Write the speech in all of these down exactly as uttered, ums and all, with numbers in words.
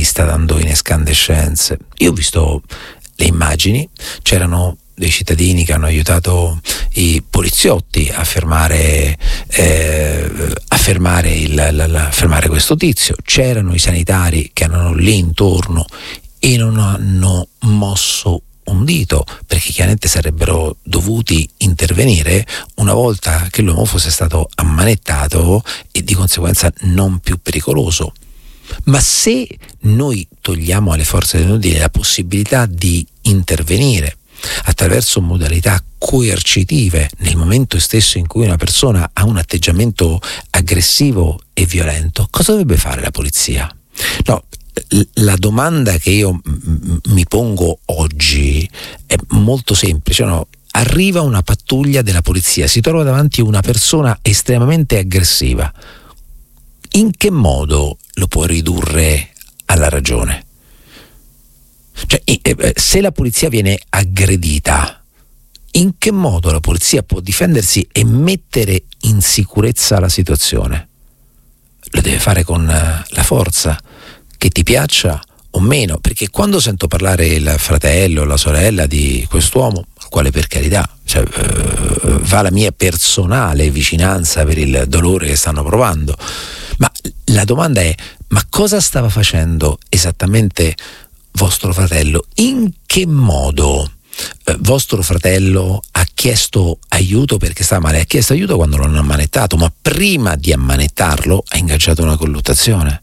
sta dando in escandescenze. Io ho visto le immagini, c'erano dei cittadini che hanno aiutato i poliziotti a fermare, eh, a fermare, il, la, la, fermare questo tizio, c'erano i sanitari che erano lì intorno e non hanno mosso un dito, perché chiaramente sarebbero dovuti intervenire una volta che l'uomo fosse stato ammanettato e di conseguenza non più pericoloso. Ma se noi togliamo alle forze dell'ordine la possibilità di intervenire attraverso modalità coercitive nel momento stesso in cui una persona ha un atteggiamento aggressivo e violento, cosa dovrebbe fare la polizia? No, la domanda che io m- mi pongo oggi è molto semplice, no? Arriva una pattuglia della polizia, si trova davanti una persona estremamente aggressiva, in che modo lo può ridurre alla ragione? Cioè, se la polizia viene aggredita, in che modo la polizia può difendersi e mettere in sicurezza la situazione? Lo deve fare con la forza, che ti piaccia o meno, perché quando sento parlare il fratello o la sorella di quest'uomo, al quale per carità, cioè, uh, va la mia personale vicinanza per il dolore che stanno provando, ma la domanda è: ma cosa stava facendo esattamente vostro fratello? In che modo eh, vostro fratello ha chiesto aiuto perché stava male? Ha chiesto aiuto quando l'hanno ammanettato, ma prima di ammanettarlo ha ingaggiato una colluttazione.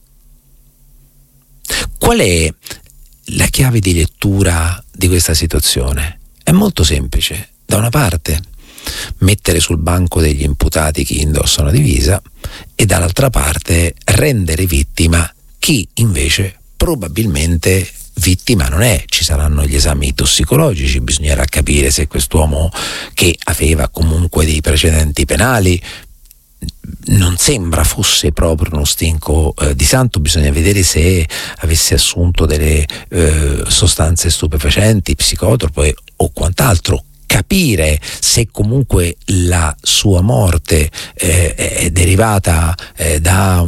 Qual è la chiave di lettura di questa situazione? È molto semplice. Da una parte mettere sul banco degli imputati chi indossa una divisa e dall'altra parte rendere vittima chi invece probabilmente vittima non è. Ci saranno gli esami tossicologici, bisognerà capire se quest'uomo, che aveva comunque dei precedenti penali, non sembra fosse proprio uno stinco eh, di santo, bisogna vedere se avesse assunto delle eh, sostanze stupefacenti, psicotrope o quant'altro, capire se comunque la sua morte eh, è derivata eh, da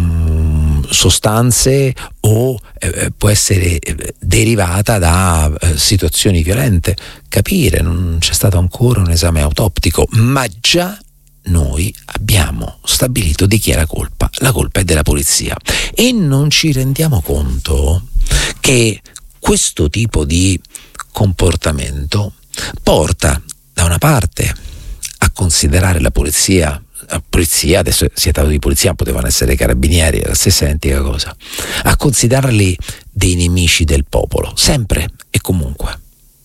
um, sostanze o eh, può essere derivata da eh, situazioni violente. Capire, non c'è stato ancora un esame autoptico, ma già noi abbiamo stabilito di chi è la colpa. La colpa è della polizia e non ci rendiamo conto che questo tipo di comportamento porta da una parte a considerare la polizia, la polizia adesso si è dato di polizia, potevano essere carabinieri, è la stessa identica cosa, a considerarli dei nemici del popolo, sempre e comunque,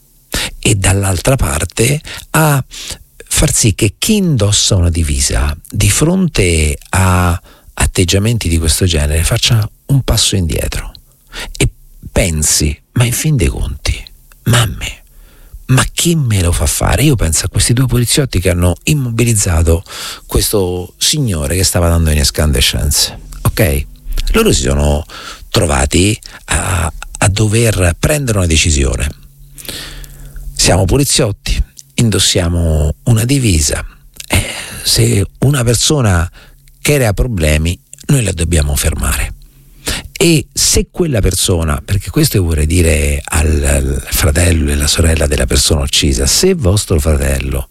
e dall'altra parte a far sì che chi indossa una divisa di fronte a atteggiamenti di questo genere faccia un passo indietro e pensi: ma in fin dei conti, ma a me, ma chi me lo fa fare? Io penso a questi due poliziotti che hanno immobilizzato questo signore che stava dando in escandescenze, ok? Loro si sono trovati a, a dover prendere una decisione. Siamo poliziotti, indossiamo una divisa, eh, se una persona crea problemi noi la dobbiamo fermare, e se quella persona, perché questo io vorrei dire al, al fratello e alla sorella della persona uccisa, se vostro fratello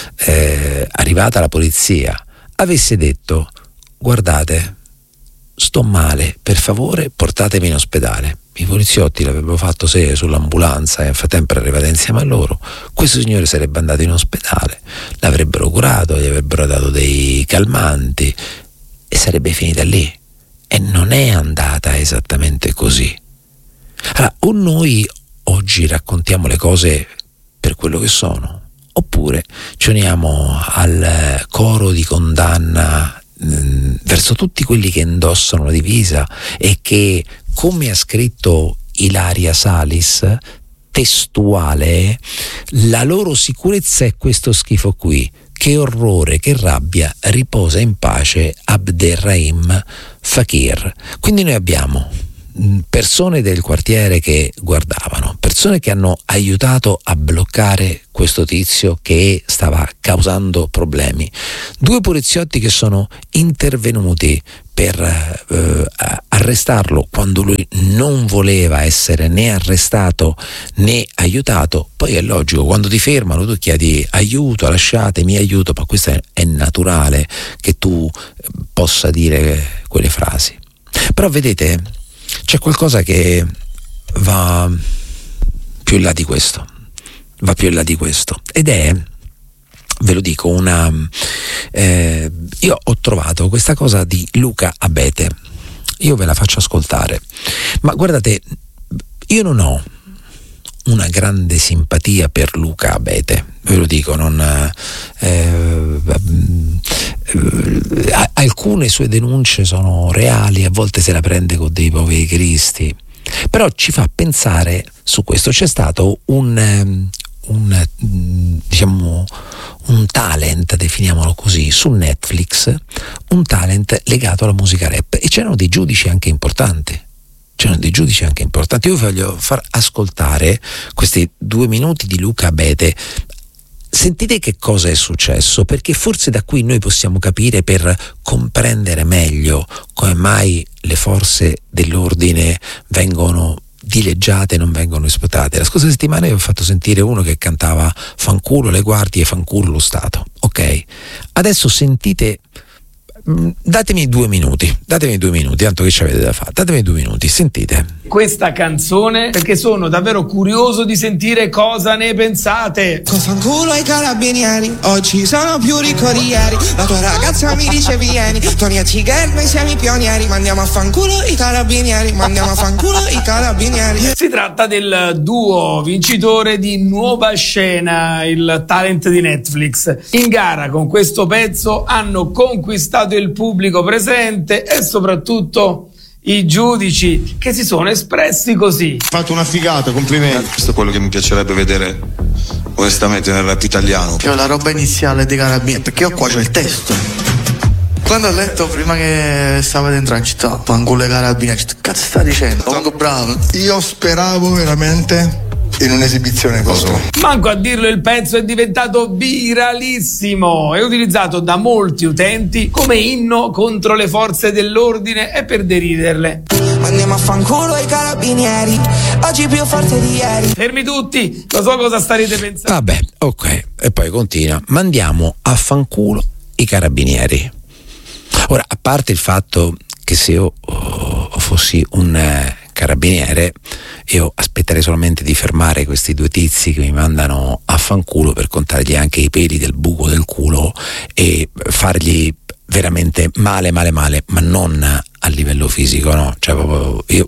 eh, arrivata la polizia avesse detto: guardate, sto male, per favore portatemi in ospedale, i poliziotti l'avrebbero fatto sedere sull'ambulanza e nel frattempo era arrivata insieme a loro, questo signore sarebbe andato in ospedale, l'avrebbero curato, gli avrebbero dato dei calmanti e sarebbe finita lì. E non è andata esattamente così. Allora, o noi oggi raccontiamo le cose per quello che sono, oppure ci uniamo al coro di condanna mh, verso tutti quelli che indossano la divisa e che, come ha scritto Ilaria Salis, testuale, la loro sicurezza è questo schifo qui. Che orrore, che rabbia, riposa in pace Abderrahim Fakir. Quindi noi abbiamo persone del quartiere che guardavano, persone che hanno aiutato a bloccare questo tizio che stava causando problemi, due poliziotti che sono intervenuti per eh, arrestarlo quando lui non voleva essere né arrestato né aiutato. Poi è logico, quando ti fermano tu chiedi aiuto, lasciatemi aiuto, ma questo è, è naturale che tu possa dire quelle frasi. Però vedete, c'è qualcosa che va più in là di questo, va più in là di questo, ed è, ve lo dico, una eh, io ho trovato questa cosa di Luca Abete, io ve la faccio ascoltare, ma guardate, io non ho una grande simpatia per Luca Abete, ve lo dico, non eh, eh, alcune sue denunce sono reali, a volte se la prende con dei poveri cristi, però ci fa pensare su questo. C'è stato un un diciamo un talent, definiamolo così, su Netflix, un talent legato alla musica rap, e c'erano dei giudici anche importanti. C'erano dei giudici anche importanti. Io vi voglio far ascoltare questi due minuti di Luca Abete. Sentite che cosa è successo, perché forse da qui noi possiamo capire, per comprendere meglio come mai le forze dell'ordine vengono dileggiate e non vengono esploitate. La scorsa settimana io ho fatto sentire uno che cantava fanculo le guardie e fanculo lo Stato, ok? Adesso sentite, datemi due minuti, datemi due minuti, tanto che ci avete da fare, datemi due minuti, sentite questa canzone, perché sono davvero curioso di sentire cosa ne pensate. Con fanculo ai carabinieri, oggi sono più ricco di ieri. La tua ragazza mi dice vieni, Tony e Tiger, noi siamo i pionieri. Mandiamo a fanculo i carabinieri, mandiamo a fanculo i carabinieri. Si tratta del duo vincitore di Nuova Scena, il talent di Netflix. In gara con questo pezzo hanno conquistato il pubblico presente e soprattutto i giudici, che si sono espressi così. Fatto una figata, complimenti. Questo è quello che mi piacerebbe vedere onestamente nel rap italiano. C'ho la roba iniziale dei carabinieri, perché io qua c'ho il testo. Quando ho letto prima che stavo dentro in città, fanculo ai carabinieri, che cazzo sta dicendo? Sono bravo. Io speravo veramente in un'esibizione così. Manco a dirlo, il pezzo è diventato viralissimo e utilizzato da molti utenti come inno contro le forze dell'ordine e per deriderle. Andiamo a fanculo ai carabinieri, oggi più forte di ieri. Fermi tutti, lo so cosa starete pensando. Vabbè, ok, e poi continua. Mandiamo a fanculo i carabinieri. Ora, a parte il fatto che se io oh, fossi un eh, carabiniere, io aspetterei solamente di fermare questi due tizi che mi mandano a fanculo per contargli anche i peli del buco del culo e fargli veramente male male male, ma non a livello fisico, no? Cioè proprio io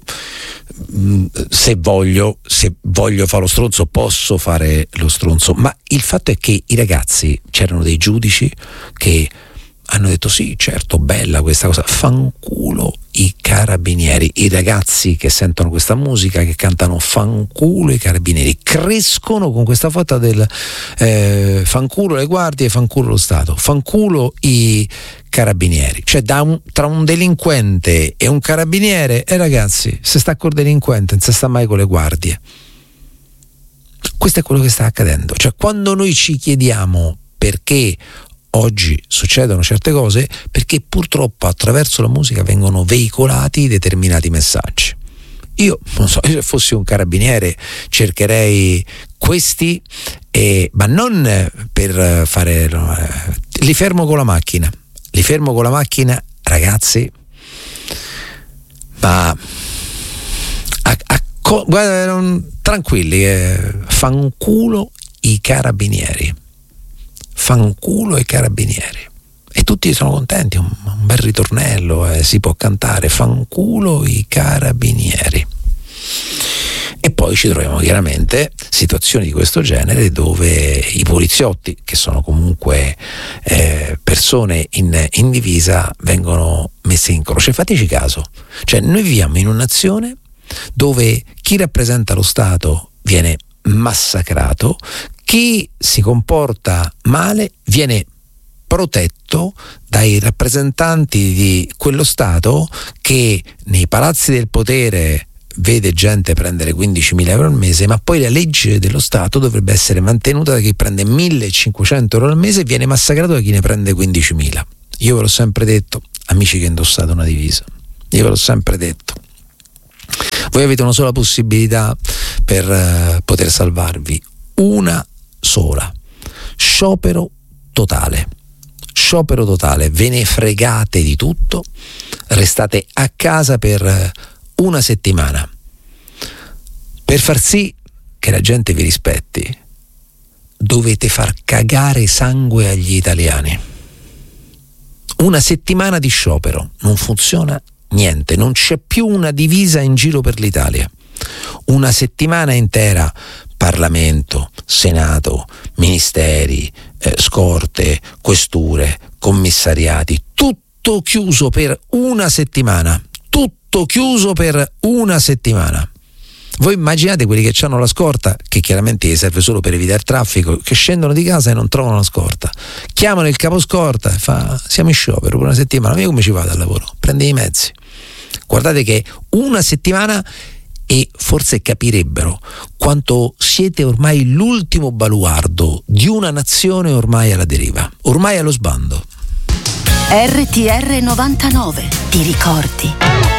se voglio se voglio fare lo stronzo posso fare lo stronzo, ma il fatto è che i ragazzi, c'erano dei giudici che hanno detto sì, certo, bella questa cosa, fanculo i carabinieri. I ragazzi che sentono questa musica, che cantano fanculo i carabinieri, crescono con questa foto del eh, fanculo le guardie e fanculo lo Stato, fanculo i carabinieri. Cioè da un, tra un delinquente e un carabiniere, e eh, ragazzi, se sta col delinquente non si sta mai con le guardie. Questo è quello che sta accadendo. Cioè quando noi ci chiediamo perché oggi succedono certe cose, perché purtroppo attraverso la musica vengono veicolati determinati messaggi. Io non so, se fossi un carabiniere cercherei questi, eh, ma non per fare, no, eh, li fermo con la macchina, li fermo con la macchina, ragazzi, ma a, a, guarda, non, tranquilli, eh, fanculo i carabinieri. Fanculo ai carabinieri, e tutti sono contenti, un, un bel ritornello, eh, si può cantare fanculo i carabinieri. E poi ci troviamo chiaramente situazioni di questo genere dove i poliziotti, che sono comunque eh, persone in, in divisa, vengono messi in croce. Fateci caso, cioè noi viviamo in una nazione dove chi rappresenta lo Stato viene massacrato, chi si comporta male viene protetto dai rappresentanti di quello Stato che nei palazzi del potere vede gente prendere quindicimila euro al mese, ma poi la legge dello Stato dovrebbe essere mantenuta da chi prende millecinquecento euro al mese e viene massacrato da chi ne prende quindicimila. Io ve l'ho sempre detto, amici che indossate una divisa, io ve l'ho sempre detto, voi avete una sola possibilità per uh, poter salvarvi, una sola: sciopero totale. Sciopero totale, ve ne fregate di tutto, restate a casa per una settimana per far sì che la gente vi rispetti. Dovete far cagare sangue agli italiani. Una settimana di sciopero, non funziona niente, non c'è più una divisa in giro per l'Italia. Una settimana intera, Parlamento, Senato, ministeri, eh, scorte, questure, commissariati, tutto chiuso per una settimana, tutto chiuso per una settimana. Voi immaginate quelli che hanno la scorta, che chiaramente gli serve solo per evitare il traffico, che scendono di casa e non trovano la scorta, chiamano il capo scorta e fa: siamo in sciopero per una settimana, ma io come ci vado al lavoro? Prende i mezzi. Guardate che una settimana, e forse capirebbero quanto siete ormai l'ultimo baluardo di una nazione ormai alla deriva, ormai allo sbando. R T R novantanove, ti ricordi?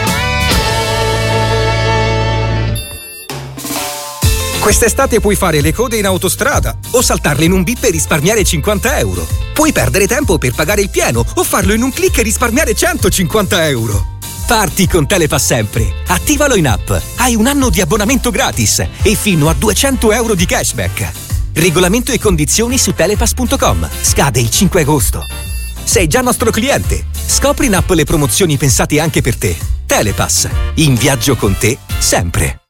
Quest'estate puoi fare le code in autostrada o saltarle in un bip e risparmiare cinquanta euro. Puoi perdere tempo per pagare il pieno o farlo in un click e risparmiare centocinquanta euro. Parti con Telepass sempre. Attivalo in app. Hai un anno di abbonamento gratis e fino a duecento euro di cashback. Regolamento e condizioni su telepass punto com. Scade il cinque agosto. Sei già nostro cliente? Scopri in app le promozioni pensate anche per te. Telepass. In viaggio con te sempre.